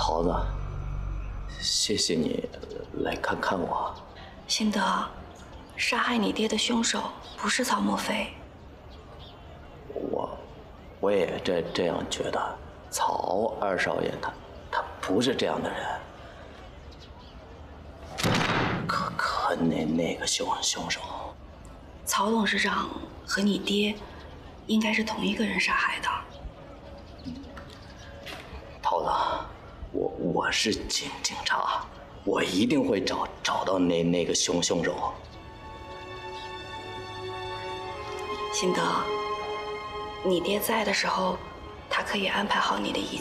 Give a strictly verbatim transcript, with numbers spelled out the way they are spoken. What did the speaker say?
桃子，谢谢你来看看我。 辛德，杀害你爹的凶手不是曹墨菲。 我，我也这这样觉得。曹二少爷他他不是这样的人。可可那那个凶凶手， 曹董事长和你爹应该是同一个人杀害的。 桃子，我我是警警察，我一定会找找到那那个凶凶手。 辛德，你爹在的时候，他可以安排好你的一